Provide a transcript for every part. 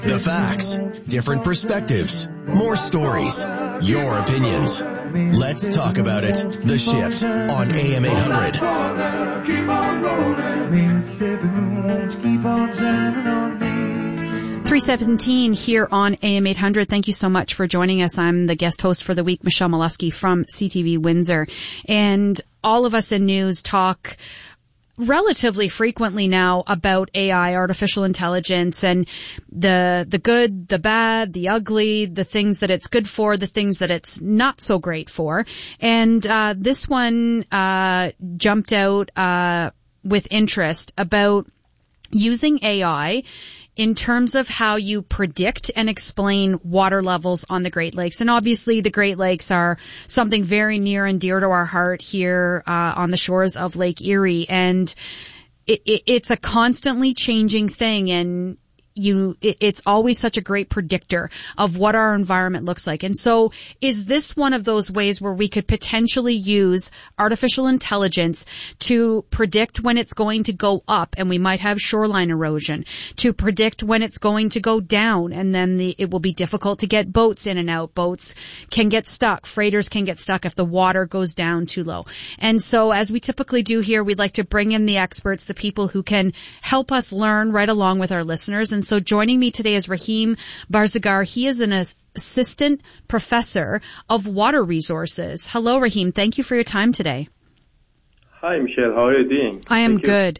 The facts, different perspectives, more stories, your opinions. Let's talk about it. The Shift on AM 800. Keep on rolling, Mississippi won't keep on shining on me. 3:17 here on AM 800. Thank you so much for joining us. I'm the guest host for the week, Michelle Molesky from CTV Windsor. And all of us in news talk relatively frequently now about AI, artificial intelligence, and the good, the bad, the ugly, the things that it's good for, the things that it's not so great for. And this one jumped out with interest about using AI in terms of how you predict and explain water levels on the Great Lakes. And obviously the Great Lakes are something very near and dear to our heart here on the shores of Lake Erie. And it's a constantly changing thing, and it's always such a great predictor of what our environment looks like. And so is this one of those ways where we could potentially use artificial intelligence to predict when it's going to go up and we might have shoreline erosion, to predict when it's going to go down and then it will be difficult to get boats in and out. Boats can get stuck. Freighters can get stuck if the water goes down too low. And so as we typically do here, we'd like to bring in the experts, the people who can help us learn right along with our listeners. And so joining me today is Rahim Barzagar. He is an assistant professor of water resources. Hello, Rahim. Thank you for your time today. Hi, Michelle. How are you doing? I am good.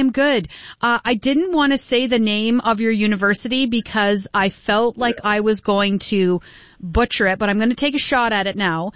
I didn't want to say the name of your university because I felt like I was going to butcher it, but I'm going to take a shot at it now.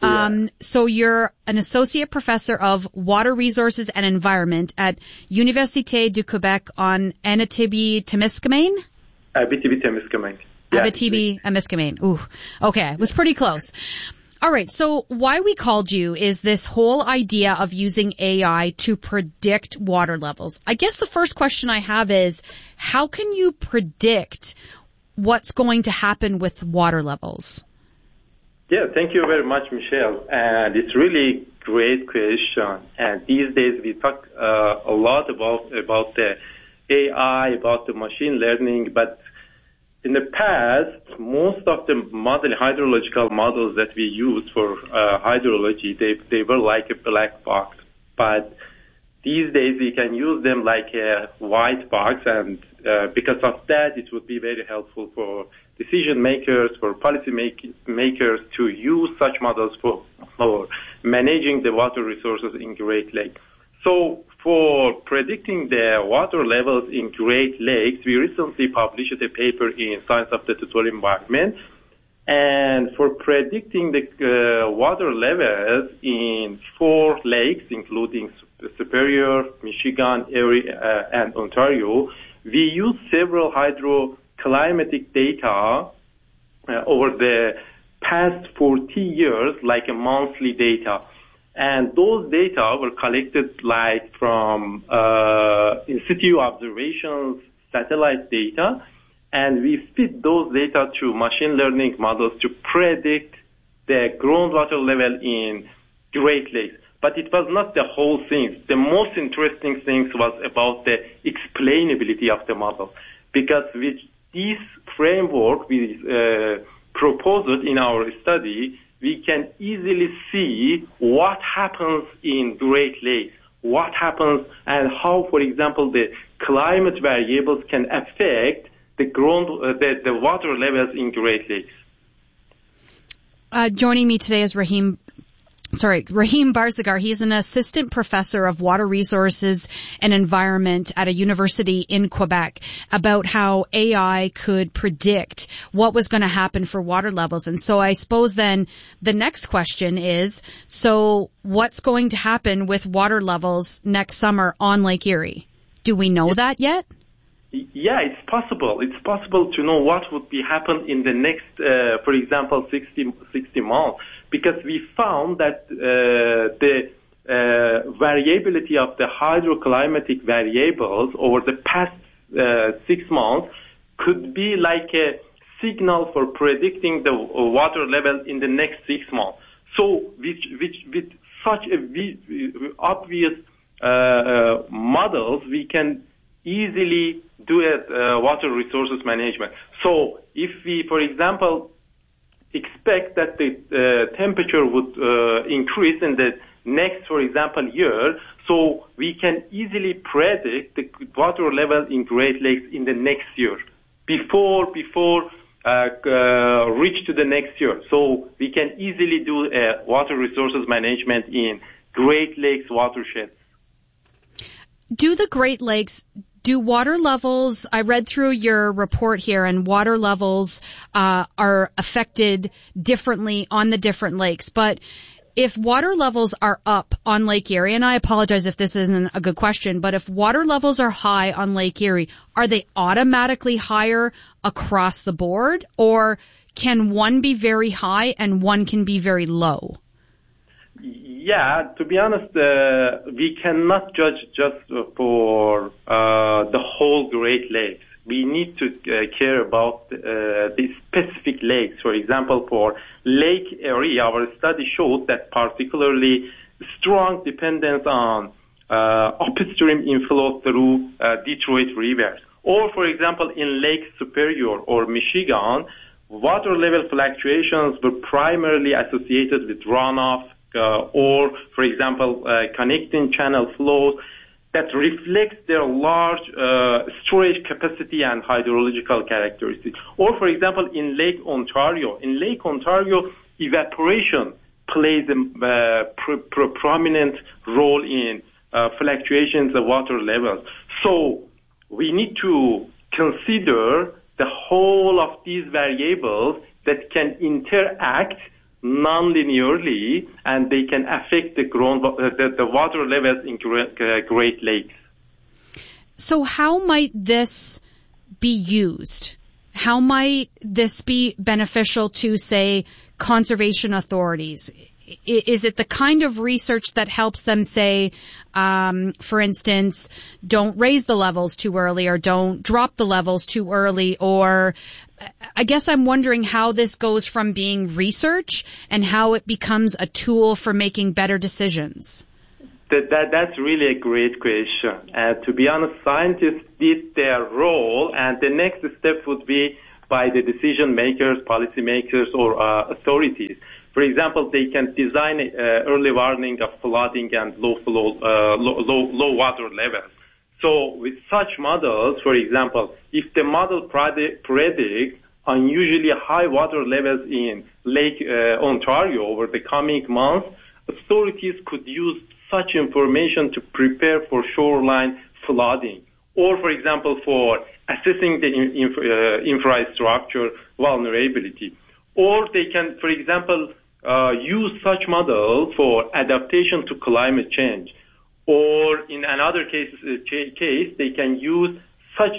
So you're an associate professor of water resources and environment at Université du Québec en Abitibi-Témiscamingue? Abitibi-Témiscamingue. Yeah. Abitibi-Témiscamingue. Ooh, okay. It was pretty close. All right. So why we called you is this whole idea of using AI to predict water levels. I guess the first question I have is, how can you predict what's going to happen with water levels? Yeah, thank you very much, Michelle. And it's really great question. And these days we talk a lot about the AI, about the machine learning, but in the past, most of the hydrological models that we use for hydrology, they were like a black box. But these days we can use them like a white box, and because of that, it would be very helpful for decision makers, for policy makers to use such models for managing the water resources in Great Lakes. So for predicting the water levels in Great Lakes, we recently published a paper in Science of the Total Environment. And for predicting the water levels in 4 lakes, including Superior, Michigan, Erie, and Ontario, we use several hydroclimatic data over the past 40 years, like a monthly data. And those data were collected like from in situ observations, satellite data, and we feed those data to machine learning models to predict the groundwater level in Great Lakes. But it was not the whole thing. The most interesting thing was about the explainability of the model, because with this framework we proposed in our study, we can easily see what happens in Great Lakes, what happens and how, for example, the climate variables can affect the water levels in Great Lakes. Joining me today is Rahim Barzagar. He's an assistant professor of water resources and environment at a university in Quebec, about how AI could predict what was going to happen for water levels. And so I suppose then the next question is, so what's going to happen with water levels next summer on Lake Erie? Do we know that yet? Yeah, it's possible. It's possible to know what would be happen in the next, for example, 60 months, because we found that the variability of the hydroclimatic variables over the past 6 months could be like a signal for predicting the water level in the next 6 months. So with such a obvious models, we can easily do water resources management. So if we, for example, expect that the temperature would increase in the next, for example, year, so we can easily predict the water level in Great Lakes in the next year before reach to the next year. So we can easily do water resources management in Great Lakes watersheds. Do the Great Lakes, do water levels, I read through your report here, and water levels are affected differently on the different lakes, but if water levels are up on Lake Erie, and I apologize if this isn't a good question, but if water levels are high on Lake Erie, are they automatically higher across the board, or can one be very high and one can be very low? Yeah, to be honest, we cannot judge just for the whole Great Lakes. We need to care about the specific lakes. For example, for Lake Erie, our study showed that particularly strong dependence on upstream inflow through Detroit rivers. Or, for example, in Lake Superior or Michigan, water level fluctuations were primarily associated with runoff or, for example, connecting channel flows that reflects their large storage capacity and hydrological characteristics. Or, for example, in Lake Ontario. In Lake Ontario, evaporation plays a prominent role in fluctuations of water levels. So we need to consider the whole of these variables that can interact non-linearly, and they can affect the water levels in Great Lakes. So how might this be used? How might this be beneficial to, say, conservation authorities? Is it the kind of research that helps them say, for instance, don't raise the levels too early or don't drop the levels too early? Or I guess I'm wondering how this goes from being research and how it becomes a tool for making better decisions. That's really a great question. To be honest, scientists did their role, and the next step would be by the decision makers, policy makers, or authorities. For example, they can design early warning of flooding and low water levels. So with such models, for example, if the model predicts unusually high water levels in Lake Ontario over the coming months, authorities could use such information to prepare for shoreline flooding, or, for example, for assessing the infrastructure vulnerability. Or they can, for example, use such model for adaptation to climate change. Or in another case, they can use such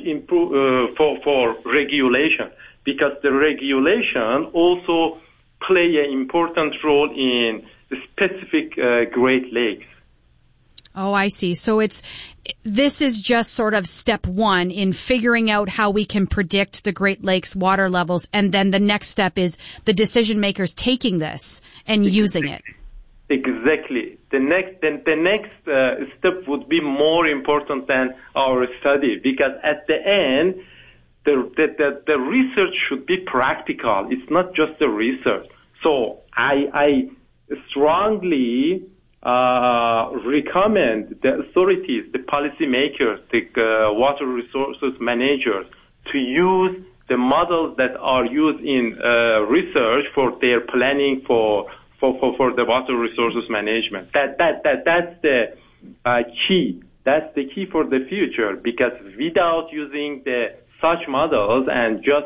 for regulation, because the regulation also play an important role in the specific Great Lakes. Oh, I see. So this is just sort of step one in figuring out how we can predict the Great Lakes water levels, and then the next step is the decision makers taking this and using it. Exactly. The next step would be more important than our study, because at the end, the research should be practical. It's not just the research. So I strongly recommend the authorities, the policymakers, the water resources managers to use the models that are used in research for their planning for the water resources management. That's the key. That's the key for the future, because without using such models and just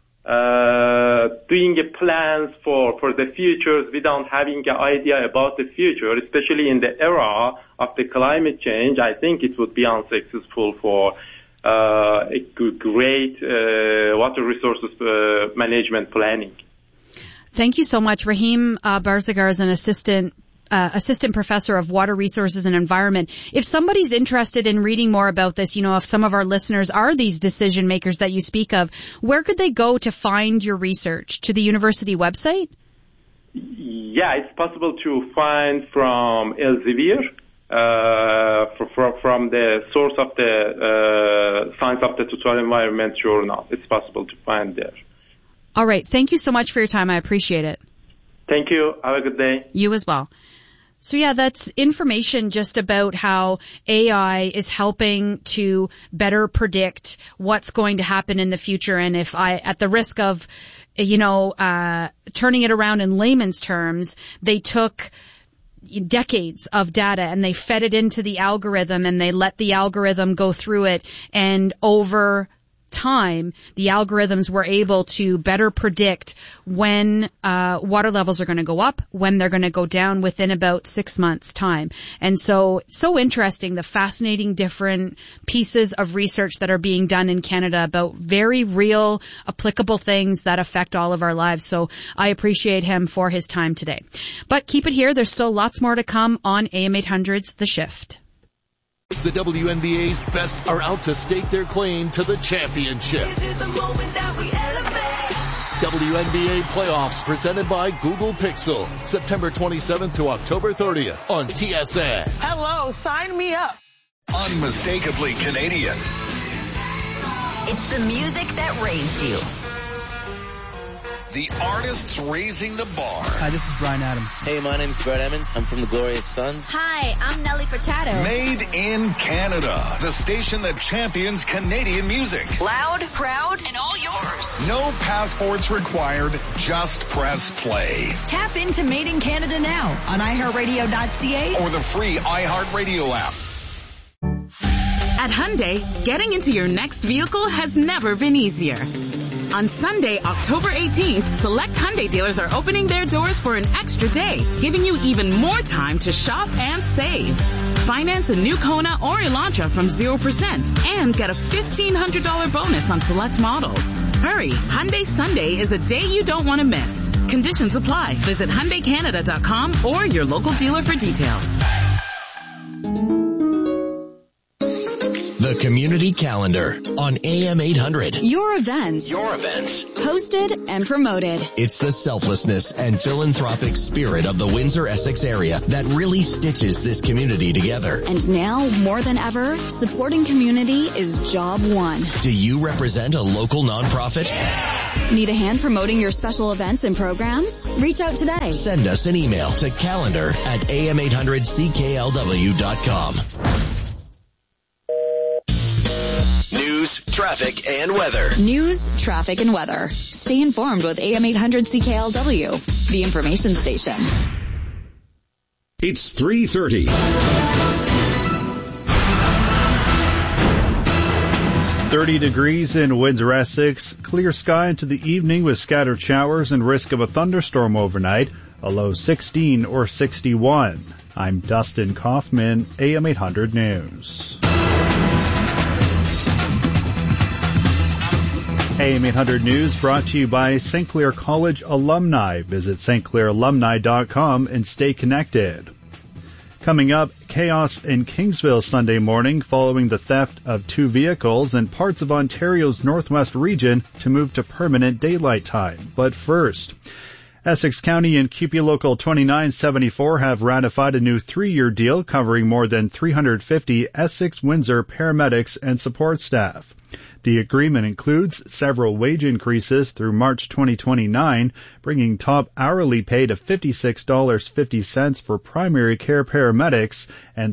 doing plans for the futures without having an idea about the future, especially in the era of the climate change, I think it would be unsuccessful for a great water resources management planning. Thank you so much. Rahim Barzagar is an assistant professor of water resources and environment. If somebody's interested in reading more about this, if some of our listeners are these decision makers that you speak of, where could they go to find your research? To the university website? Yeah, it's possible to find from Elsevier, from the source of the Science of the Total Environment journal. It's possible to find there. All right. Thank you so much for your time. I appreciate it. Thank you. Have a good day. You as well. So yeah, that's information just about how AI is helping to better predict what's going to happen in the future. And if at the risk of, turning it around in layman's terms, they took decades of data and they fed it into the algorithm and they let the algorithm go through it, and over time the algorithms were able to better predict when water levels are going to go up, when they're going to go down within about 6 months time. And so interesting, the fascinating different pieces of research that are being done in Canada about very real applicable things that affect all of our lives. So I appreciate him for his time today. But keep it here, there's still lots more to come on AM 800's The Shift. The WNBA's best are out to stake their claim to the championship. WNBA playoffs presented by Google Pixel, September 27th to October 30th on TSN. Hello, sign me up. Unmistakably Canadian. It's the music that raised you. The artists raising the bar. Hi, this is Bryan Adams. Hey, my name's Brett Emmons. I'm from the Glorious Sons. Hi, I'm Nelly Furtado. Made in Canada. The station that champions Canadian music. Loud, proud, and all yours. No passports required. Just press play. Tap into Made in Canada now on iHeartRadio.ca or the free iHeartRadio app. At Hyundai, getting into your next vehicle has never been easier. On Sunday, October 18th, select Hyundai dealers are opening their doors for an extra day, giving you even more time to shop and save. Finance a new Kona or Elantra from 0% and get a $1,500 bonus on select models. Hurry, Hyundai Sunday is a day you don't want to miss. Conditions apply. Visit HyundaiCanada.com or your local dealer for details. The Community Calendar on AM 800. Your events. Hosted and promoted. It's the selflessness and philanthropic spirit of the Windsor-Essex area that really stitches this community together. And now, more than ever, supporting community is job one. Do you represent a local nonprofit? Need a hand promoting your special events and programs? Reach out today. Send us an email to calendar@am800cklw.com. News, traffic, and weather. News, traffic, and weather. Stay informed with AM 800 CKLW, the information station. It's 3:30. .30 in Windsor, Essex. Clear sky into the evening with scattered showers and risk of a thunderstorm overnight. A low 16 or 61. I'm Dustin Kaufman, AM 800 News. AM 800 News brought to you by St. Clair College alumni. Visit stclairalumni.com and stay connected. Coming up, chaos in Kingsville Sunday morning following the theft of 2 vehicles in parts of Ontario's northwest region to move to permanent daylight time. But first, Essex County and CUPE Local 2974 have ratified a new 3-year deal covering more than 350 Essex-Windsor paramedics and support staff. The agreement includes several wage increases through March 2029, bringing top hourly pay to $56.50 for primary care paramedics and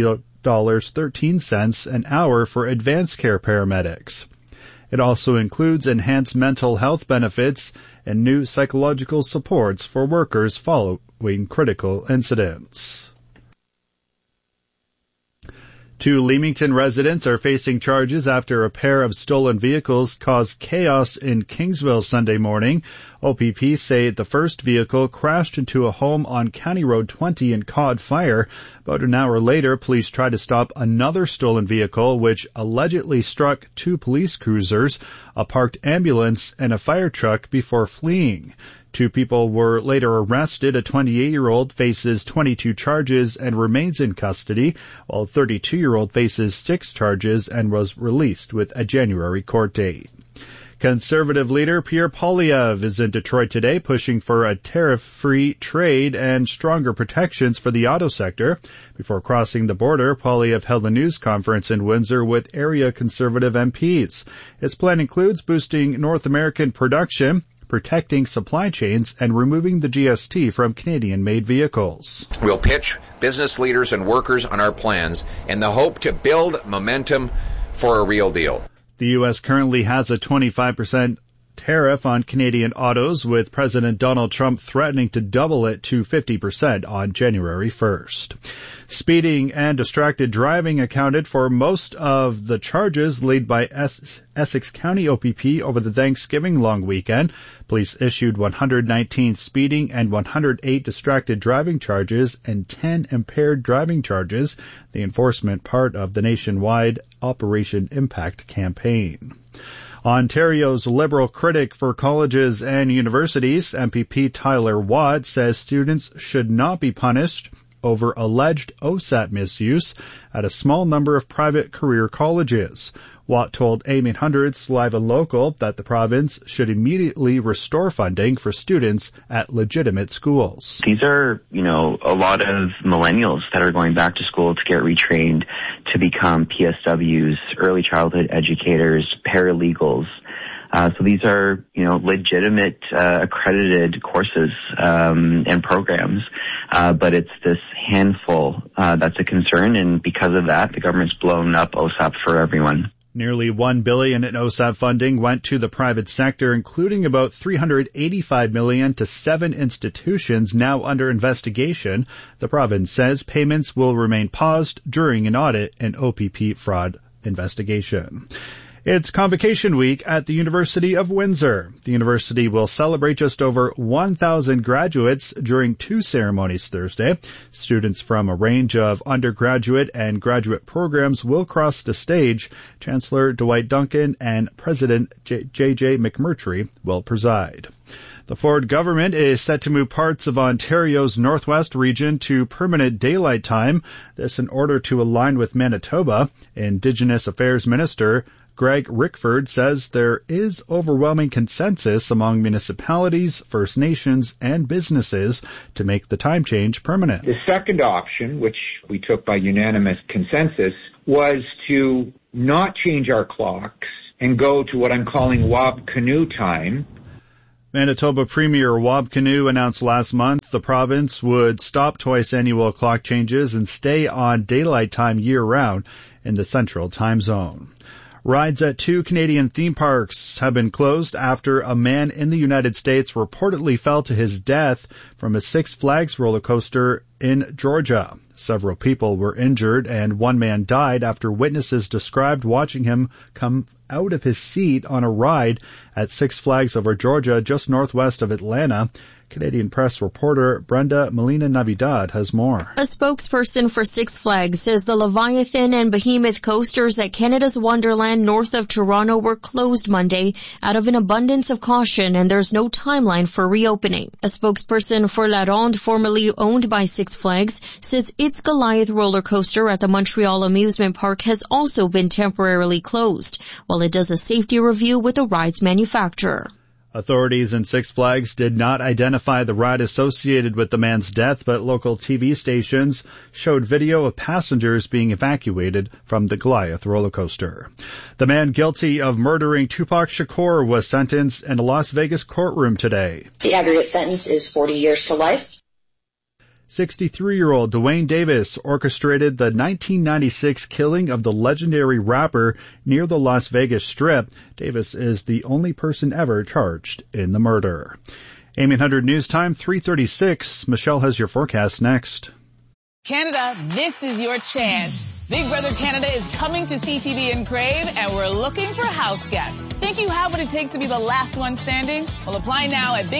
$60.13 an hour for advanced care paramedics. It also includes enhanced mental health benefits and new psychological supports for workers following critical incidents. 2 Leamington residents are facing charges after a pair of stolen vehicles caused chaos in Kingsville Sunday morning. OPP say the first vehicle crashed into a home on County Road 20 and caught fire. About an hour later, police tried to stop another stolen vehicle, which allegedly struck 2 police cruisers, a parked ambulance, and a fire truck before fleeing. 2 people were later arrested. A 28-year-old faces 22 charges and remains in custody, while a 32-year-old faces 6 charges and was released with a January court date. Conservative leader Pierre Poilievre is in Detroit today pushing for a tariff-free trade and stronger protections for the auto sector. Before crossing the border, Poilievre held a news conference in Windsor with area Conservative MPs. His plan includes boosting North American production, protecting supply chains, and removing the GST from Canadian-made vehicles. We'll pitch business leaders and workers on our plans in the hope to build momentum for a real deal. The U.S. currently has a 25% tariff on Canadian autos, with President Donald Trump threatening to double it to 50% on January 1st. Speeding and distracted driving accounted for most of the charges laid by Essex County OPP over the Thanksgiving long weekend. Police issued 119 speeding and 108 distracted driving charges and 10 impaired driving charges, the enforcement part of the nationwide Operation Impact campaign. Ontario's Liberal critic for colleges and universities, MPP Tyler Watt, says students should not be punished over alleged OSAP misuse at a small number of private career colleges. Watt told AM800's Live and Local that the province should immediately restore funding for students at legitimate schools. These are, a lot of millennials that are going back to school to get retrained to become PSWs, early childhood educators, paralegals. So these are, legitimate, accredited courses, and programs. But it's this handful, that's a concern. And because of that, the government's blown up OSAP for everyone. Nearly $1 billion in OSAP funding went to the private sector, including about $385 million to 7 institutions now under investigation. The province says payments will remain paused during an audit and OPP fraud investigation. It's Convocation Week at the University of Windsor. The university will celebrate just over 1,000 graduates during 2 ceremonies Thursday. Students from a range of undergraduate and graduate programs will cross the stage. Chancellor Dwight Duncan and President J.J. McMurtry will preside. The Ford government is set to move parts of Ontario's northwest region to permanent daylight time. This in order to align with Manitoba. Indigenous Affairs Minister Greg Rickford says there is overwhelming consensus among municipalities, First Nations, and businesses to make the time change permanent. The second option, which we took by unanimous consensus, was to not change our clocks and go to what I'm calling Wab Canoe time. Manitoba Premier Wab Canoe announced last month the province would stop twice annual clock changes and stay on daylight time year-round in the central time zone. Rides at 2 Canadian theme parks have been closed after a man in the United States reportedly fell to his death from a Six Flags roller coaster in Georgia. Several people were injured and one man died after witnesses described watching him come out of his seat on a ride at Six Flags over Georgia, just northwest of Atlanta. Canadian Press reporter Brenda Molina-Navidad has more. A spokesperson for Six Flags says the Leviathan and Behemoth coasters at Canada's Wonderland north of Toronto were closed Monday out of an abundance of caution, and there's no timeline for reopening. A spokesperson for La Ronde, formerly owned by Six Flags, says its Goliath roller coaster at the Montreal Amusement Park has also been temporarily closed, while it does a safety review with the ride's manufacturer. Authorities in Six Flags did not identify the ride associated with the man's death, but local TV stations showed video of passengers being evacuated from the Goliath roller coaster. The man guilty of murdering Tupac Shakur was sentenced in a Las Vegas courtroom today. The aggregate sentence is 40 years to life. 63-year-old Dwayne Davis orchestrated the 1996 killing of the legendary rapper near the Las Vegas Strip. Davis is the only person ever charged in the murder. AM800 News Time, 3:36. Michelle has your forecast next. Canada, this is your chance. Big Brother Canada is coming to CTV and Crave, and we're looking for house guests. Think you have what it takes to be the last one standing? Well, apply now at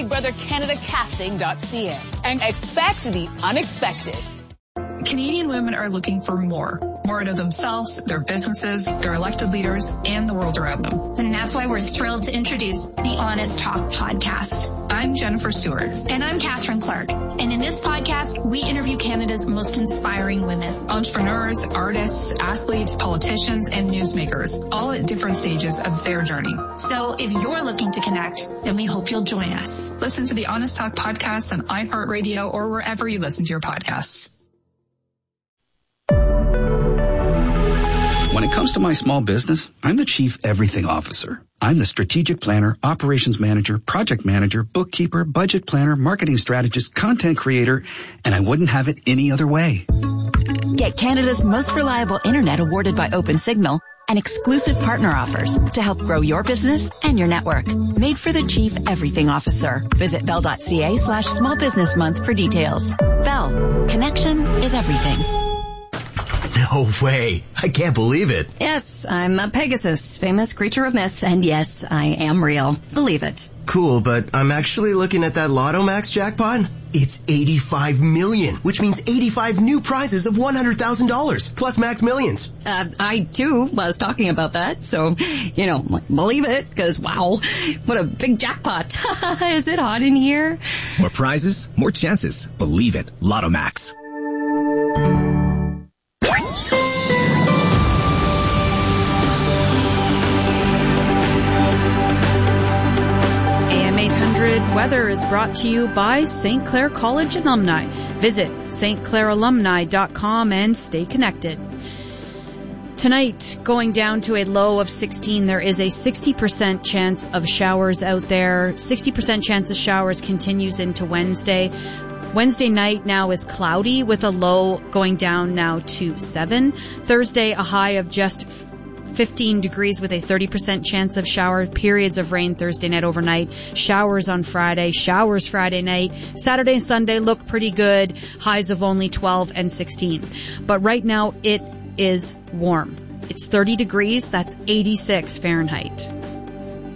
BigBrotherCanadaCasting.ca and expect the unexpected. Canadian women are looking for more more out of themselves, their businesses, their elected leaders, and the world around them. And that's why we're thrilled to introduce the Honest Talk podcast. I'm Jennifer Stewart. And I'm Catherine Clark. And in this podcast, we interview Canada's most inspiring women. Entrepreneurs, artists, athletes, politicians, and newsmakers, all at different stages of their journey. So if you're looking to connect, then we hope you'll join us. Listen to the Honest Talk podcast on iHeartRadio or wherever you listen to your podcasts. When it comes to my small business, I'm the Chief Everything Officer. I'm the strategic planner, operations manager, project manager, bookkeeper, budget planner, marketing strategist, content creator, and I wouldn't have it any other way. Get Canada's most reliable internet awarded by OpenSignal and exclusive partner offers to help grow your business and your network. Made for the Chief Everything Officer. Visit bell.ca/small business month for details. Bell. Connection is everything. No way. I can't believe it. Yes, I'm a Pegasus, famous creature of myth, and yes, I am real. Believe it. Cool, but I'm actually looking at that Lotto Max jackpot. It's 85 million, which means 85 new prizes of $100,000, plus Max Millions. I, too, was talking about that, so, believe it, because, wow, what a big jackpot. Is it hot in here? More prizes, more chances. Believe it. Lotto Max. AM 800 Weather is brought to you by St. Clair College alumni. Visit stclairalumni.com and stay connected. Tonight, going down to a low of 16, there is a 60% chance of showers out there. 60% chance of showers continues into Wednesday. Wednesday night now is cloudy with a low going down now to 7. Thursday, a high of just 15 degrees with a 30% chance of shower. Periods of rain Thursday night overnight. Showers on Friday. Showers Friday night. Saturday and Sunday look pretty good. Highs of only 12 and 16. But right now it is warm. It's 30 degrees. That's 86 Fahrenheit.